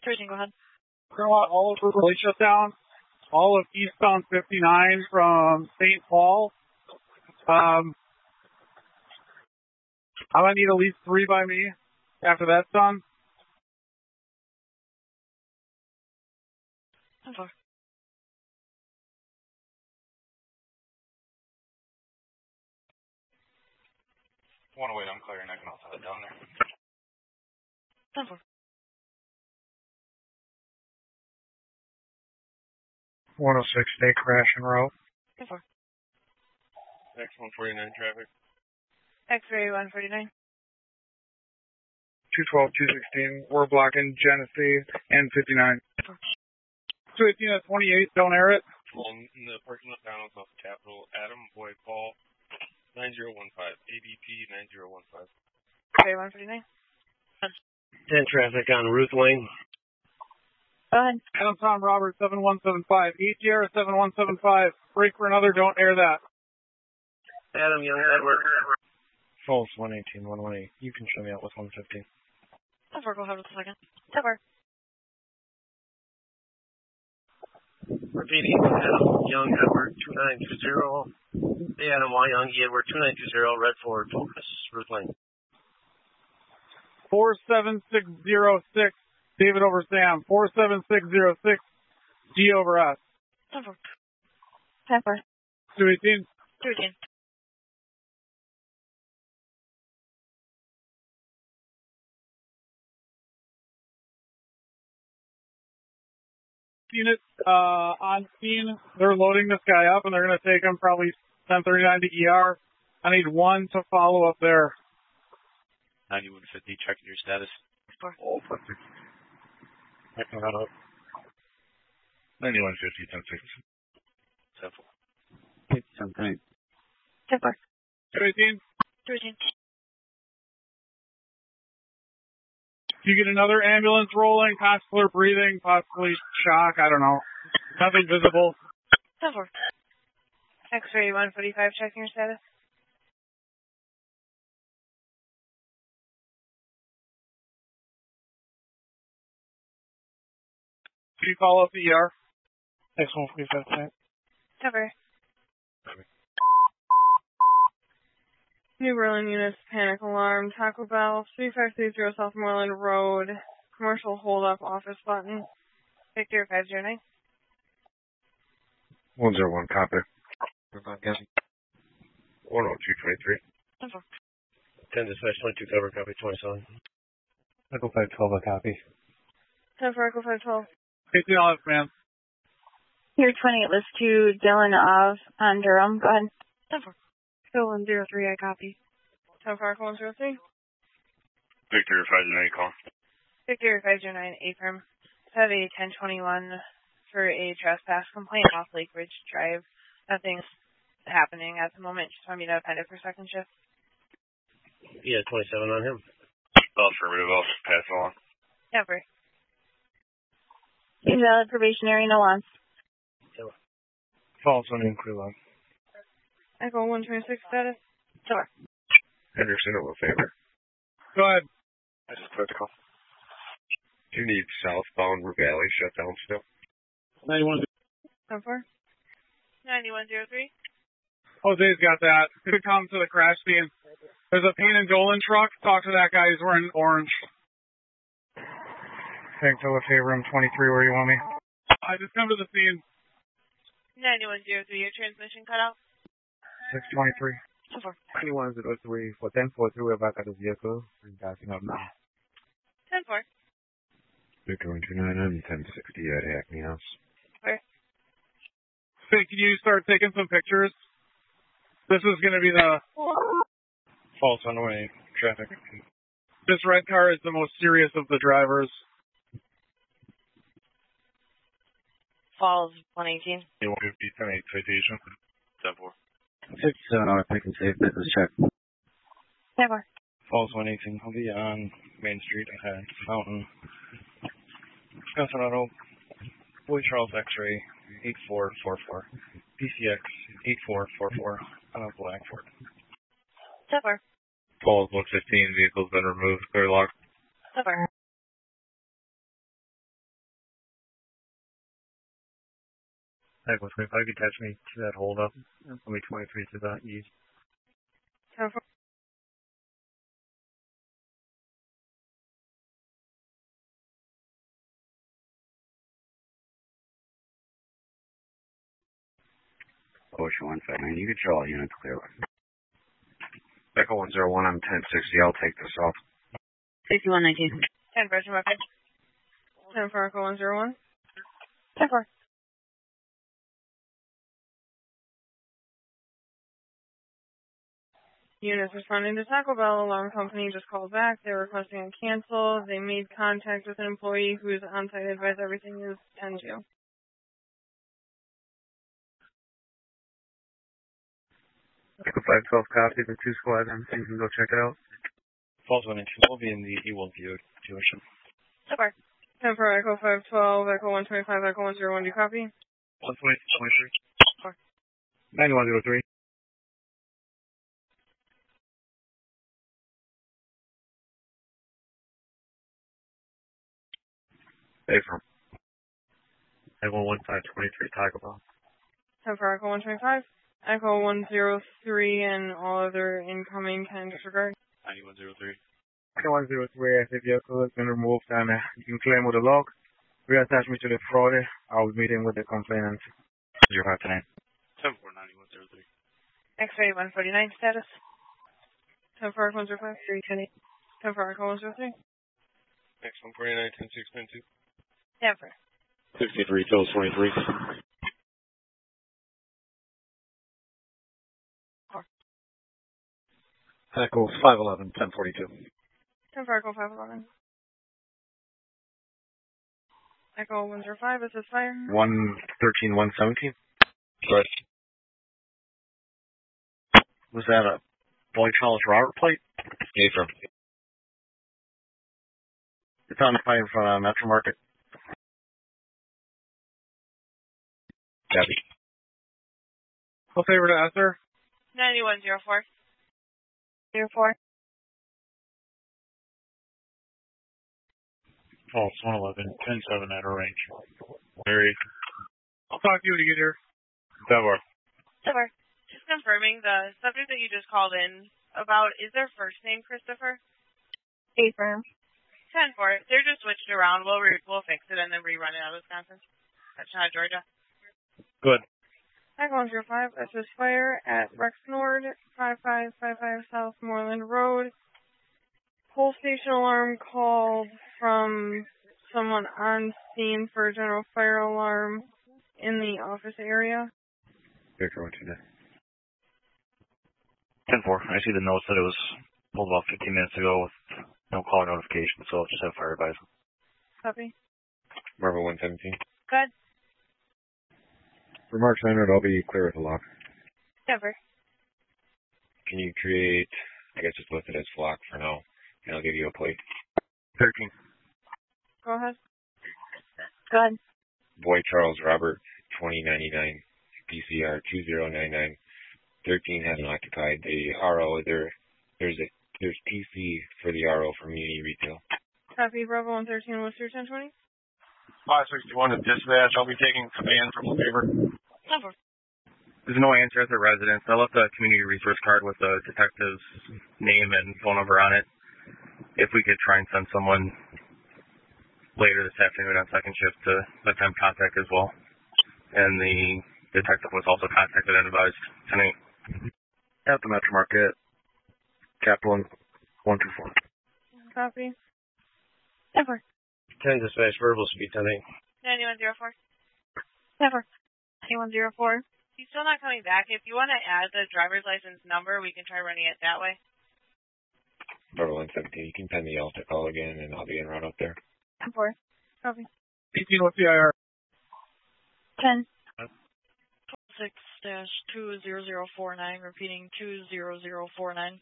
Go ahead. All of Relay shut down. All of eastbound 59 from St. Paul. I'm going to need at least 3 by me after that's done. 10-4. Want to wait on clearing, I can also head down there. 10-4. 106, stay crash en route. 10-4. X149 traffic. X-ray 149. 212, 216, we're blocking Genesee and 59. 218 at 28, don't air it. In the parking lot down off Capitol, Adam Boyd Paul, 9015, ABP 9015. X-ray 149. 10 traffic on Ruth Lane. Go ahead. Adam Tom Robert 7175, ETR 7175, break for another, don't air that. Adam Young Edward. False 118, 118. You can show me out with 115. 10-4, go ahead with a second. 10-4. Repeating, Adam Young Edward 2920. Adam Y. Young Edward 2920, Red Ford, Focus, Ruth Lane. 47606, David over Sam. 47606, G over S. 10-4. 10-4. 218. 218. Unit on scene. They're loading this guy up, and they're going to take him probably 1039 to ER. I need 1 to follow up there. 9150, checking your status. 4. Oh, perfect. Checking that up. 9150, 10-6. 10-4. 10-3. 10-4. 218. 218. You get another ambulance rolling, possibly breathing, possibly shock, I don't know. Nothing visible. 10-4. X-ray 145, checking your status. Can you follow up the ER? X145, 10-4. New Berlin units, panic alarm, Taco Bell, 3530 South Moreland Road, commercial hold-up office button, Victor 509. 101, copy. 10223. 10-4. 10 dispatch 22 cover, copy 27. Echo 512, a copy. 10-4, Echo 512. 18 Olive, man. Here 28 list to Dylan of on Durham. Go ahead. 10-4. Phil 103, I copy. 10-4, Echo 103. Victor 509, call. Victor 509, affirm. Have a 1021 for a trespass complaint off Lake Ridge Drive. Nothing's happening at the moment. Just want me to append it for second shift. Yeah, 27 on him. Affirmative, I'll pass along. 10-4. Invalid probationary, no wants. False on inquiry log. Echo 126 status. 10-4. Henderson, it will favor. Go ahead. I just put the call. Do you need southbound Valley shut down still? 91. 10-4. 9103. Jose's got that. Could come to the crash scene. There's a Payne and Dolan truck. Talk to that guy. He's wearing orange. Thanks, Philip. Room 23, where you want me? I just come to the scene. 9103, your transmission cut out. 623. 10-4. 2103 for 1043, we're back at the vehicle. We're backing up now. 10-4. Victor 129 1060 at Hackney House. 4. Hey, can you start taking some pictures? This is going to be the... False on the way. Traffic. This red car is the most serious of the drivers. Falls 118. 150, 10-8 citation. 10-4. 57 hour pick and save business check. 10-4. False 118. I'll be on Main Street ahead. Mountain. Wisconsin Auto. Boy Charles X-ray 8444. PCX 8444. On a Blackford. 10-4. Falls 115, vehicle's been removed. Clear lock. 10-4. Echo 25, attach me to that hold up. Let me 23 to the east. 10-4. Ocean 159, you control all units clear. Echo 101, I'm 1060. I'll take this off. 6119. 10 Virgin Weapon. 10 for Echo 101. 10-4. Units responding to Taco Bell. Alarm company just called back. They're requesting a cancel. They made contact with an employee who is on site. Advised everything is 10-2. Echo 512 copy, the 2 squads, you can go check it out. Falls 1 and 2 will be in the E1 view dealership. Super. 10 for Echo 512, Echo 125, Echo 101, do you copy? 123. 9103. Affirm. Echo 1523, Taco Bell. 10 for Echo 125, Echo 103, and all other incoming can disregard. 9103. Echo 103, as the vehicle has been removed and you can claim with a log. Reattach me to the fraud. I'll be meeting with the complainant. 059. 10-4, 9103. X-ray 149 status. 10 for Echo 105, 310. 10 for Echo 103. X149, 10692. 10 for. 63, Phil's 23. Echo 511, 1042. 10 for Echo 511. Echo 105, is this fire? 113, 117. Right. Was that a Boy Charles Robert plate? Affirm. It's on the plane in front of Metro Market. Copy. Full favor to Esther. 9104. 04. False 111, 10-7 at our range. Mary. I'll talk to you when you get here. Devar. Super. Just confirming, the subject that you just called in about, is their first name Christopher? Affirm. 10-4. They're just switched around. We'll fix it and then rerun it out of Wisconsin. That's not Georgia. Good. Echo 105, SS Fire at Rex Nord, 5555 South Moreland Road. Pole station alarm called from someone on scene for a general fire alarm in the office area. Victor, what's your name? 10-4. I see the notes that it was pulled about 15 minutes ago with no call notification, so I'll just have fire advisor. Copy. Marvel 117. Good. For Mark Leonard, I'll be clear with the lock. Never. Can you create, I guess just list it as flock for now, and I'll give you a plate. 13. Go ahead. Good. Boy Charles Robert, 2099, PCR 2099. 13 hasn't occupied the RO. There's PC for the RO for Muni Retail. Copy. Bravo 113, Worcester 1020. 561 to dispatch. I'll be taking command from favor. Never. There's no answer at the residence. I left a community resource card with the detective's name and phone number on it. If we could try and send someone later this afternoon on second shift to let them contact as well. And the detective was also contacted and advised tonight. At the Metro Market, Capital 124. Copy. Never. 10 dispatch, verbal speed 10-8. 9104. Never. 9104. He's still not coming back. If you want to add the driver's license number, we can try running it that way. Marvel 117, you can pen the Alta call again, and I'll be en route up there. 10-4. Copy. 18 with CIR. 10. 6-20049, repeating 20049.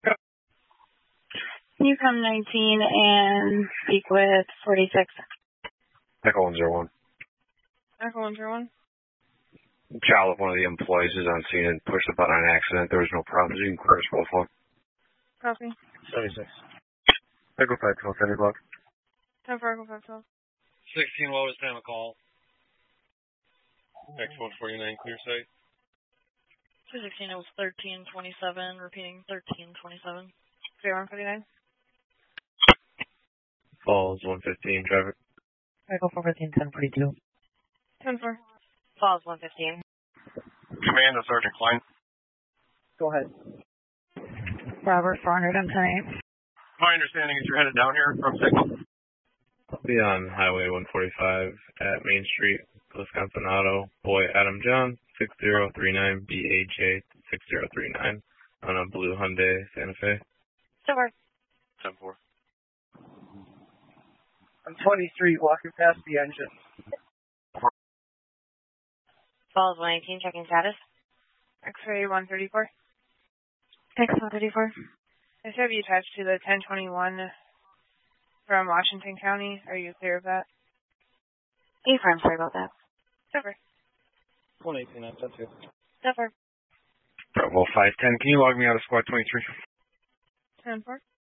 Can you come 19 and speak with 46? Echo 101. Echo 101. Child of one of the employees is on scene and pushed the button on accident. There was no problems. You can clear us both one. Copy. 76. Echo 512, 10 o'clock. 10 for Echo 512. 16, what was time of call? X149, clear site. 216, it was 1327, repeating 1327. Clear 149. Falls 115, traffic. Echo 415, 1042. 10-4. Falls 115. Command to Sergeant Klein. Go ahead. Robert 400, I'm 10-8. My understanding is you're headed down here from Signal. I'll be on Highway 145 at Main Street, Wisconsin Auto. Boy Adam John, 6039 BAJ 6039 on a blue Hyundai Santa Fe. Silver. 10-4. I'm 23, walking past the engine. Falls 118, checking status. X-ray 134. X134. This have you attached to the 1021 from Washington County. Are you clear of that? I'm sorry about that. Silver. 118, I'm 10-2. Silver. Bravo 510, can you log me out of squad 23? 10-4.